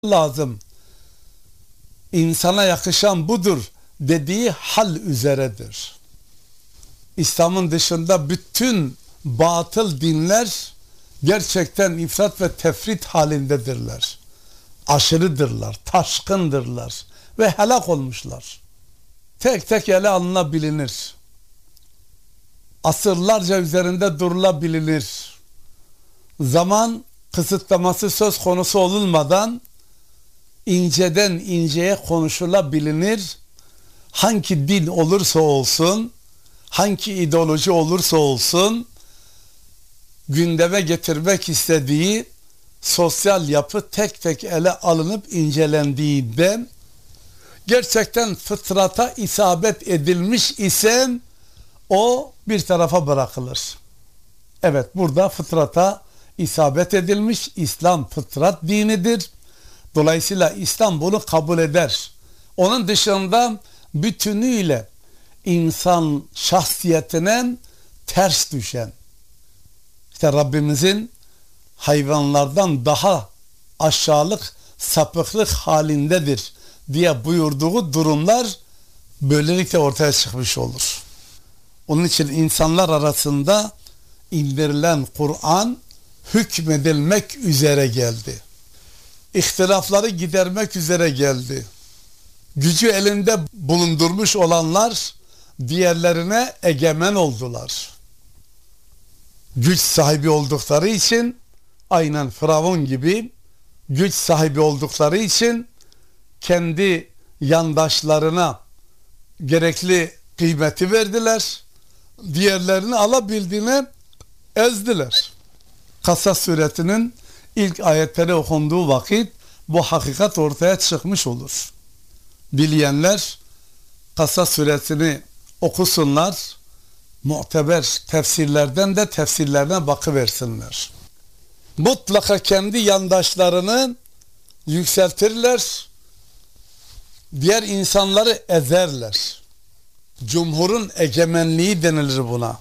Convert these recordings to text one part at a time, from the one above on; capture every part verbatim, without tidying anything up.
lazım. İnsana yakışan budur dediği hal üzeredir. İslam'ın dışında bütün batıl dinler gerçekten ifrat ve tefrit halindedirler. Aşırıdırlar, taşkındırlar ve helak olmuşlar. Tek tek ele alınabilir. Asırlarca üzerinde durulabilir. Zaman kısıtlaması söz konusu olunmadan inceden inceye konuşulabilir. Hangi din olursa olsun, hangi ideoloji olursa olsun, gündeme getirmek istediği sosyal yapı tek tek ele alınıp incelendiğinde gerçekten fıtrata isabet edilmiş ise o bir tarafa bırakılır. Evet, burada fıtrata isabet edilmiş, İslam fıtrat dinidir. Dolayısıyla İslam bunu kabul eder. Onun dışında bütünüyle insan şahsiyetine ters düşen, işte Rabbimizin hayvanlardan daha aşağılık, sapıklık halindedir diye buyurduğu durumlar böylelikle ortaya çıkmış olur. Onun için insanlar arasında indirilen Kur'an hükmedilmek üzere geldi. İhtilafları gidermek üzere geldi. Gücü elinde bulundurmuş olanlar diğerlerine egemen oldular. Güç sahibi oldukları için, aynen Firavun gibi güç sahibi oldukları için kendi yandaşlarına gerekli kıymeti verdiler. Diğerlerini alabildiğine ezdiler. Kasas suresinin ilk ayetleri okunduğu vakit bu hakikat ortaya çıkmış olur. Bileyenler Kasas suresini okusunlar, muteber tefsirlerden de tefsirlerine bakıversinler. Mutlaka kendi yandaşlarını yükseltirler, diğer insanları ezerler. Cumhurun egemenliği denilir buna.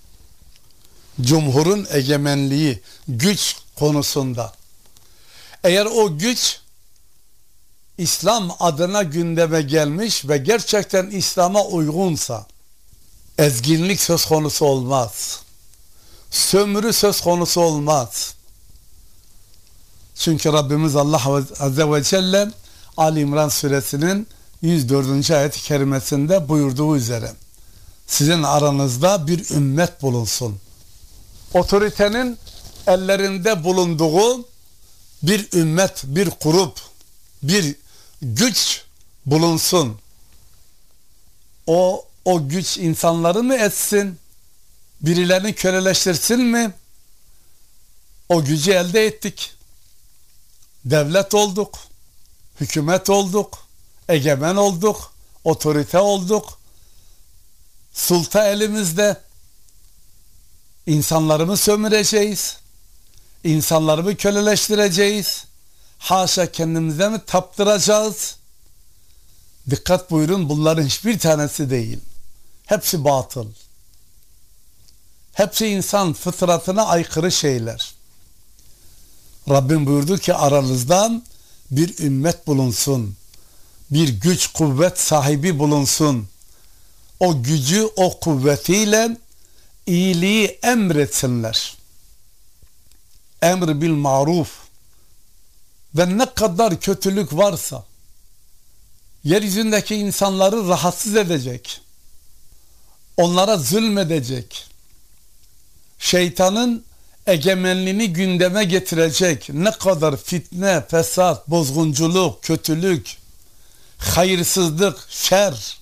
Cumhurun egemenliği, güç konusunda. Eğer o güç İslam adına gündeme gelmiş ve gerçekten İslam'a uygunsa ezginlik söz konusu olmaz. Sömürü söz konusu olmaz. Çünkü Rabbimiz Allah Azze ve Celle Ali İmran suresinin yüz dördüncü ayet-i kerimesinde buyurduğu üzere sizin aranızda bir ümmet bulunsun. Otoritenin ellerinde bulunduğu bir ümmet, bir grup, bir güç bulunsun. O, o güç insanları mı etsin? Birilerini köleleştirsin mi? O gücü elde ettik. Devlet olduk, hükümet olduk, egemen olduk, otorite olduk. Sulta elimizde. İnsanlarımı sömüreceğiz. İnsanlarımı köleleştireceğiz. Haşa kendimize mi taptıracağız? Dikkat buyurun, bunların hiçbir tanesi değil. Hepsi batıl. Hepsi insan fıtratına aykırı şeyler. Rabbim buyurdu ki aranızdan bir ümmet bulunsun. Bir güç kuvvet sahibi bulunsun. O gücü o kuvvetiyle iyiliği emretsinler. Emr bil maruf. Ve ne kadar kötülük varsa yeryüzündeki insanları rahatsız edecek, onlara zulmedecek, şeytanın egemenliğini gündeme getirecek ne kadar fitne, fesat, bozgunculuk, kötülük, hayırsızlık, şer,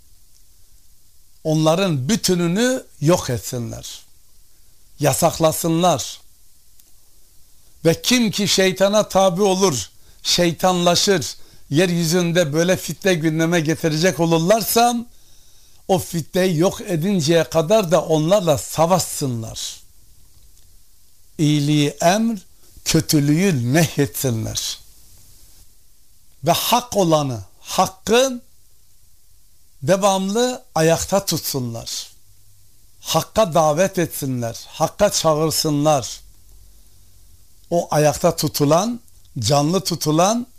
onların bütününü yok etsinler, yasaklasınlar. Ve kim ki şeytana tabi olur, şeytanlaşır, yeryüzünde böyle fitne gündeme getirecek olurlarsa, o fitneyi yok edinceye kadar da onlarla savaşsınlar. İyiliği emr, kötülüğü nehyetsinler. Ve hak olanı, hakkı devamlı ayakta tutsunlar. Hakka davet etsinler, hakka çağırsınlar. O ayakta tutulan, canlı tutulan